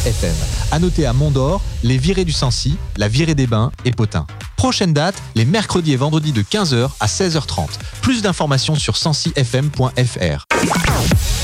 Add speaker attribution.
Speaker 1: FM. À noter à Mont-d'Or, les virées du Sancy, la virée des Bains et Potin. Prochaine date, les mercredis et vendredis de 15h à 16h30. Plus d'informations sur sancyfm.fr.